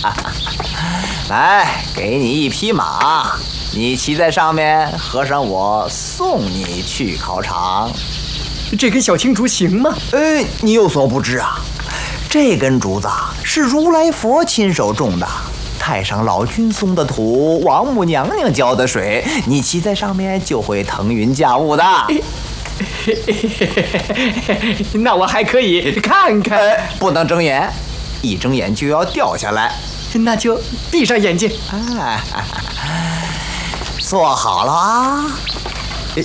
来，给你一匹马，你骑在上面，和尚我送你去考场。 这根小青竹行吗？ 你有所不知啊，这根竹子是如来佛亲手种的，太上老君送的土，王母娘娘浇的水，你骑在上面就会腾云驾雾的。 那我还可以看看。 不能睁眼，一睁眼就要掉下来。 那就闭上眼睛。 坐好了啊，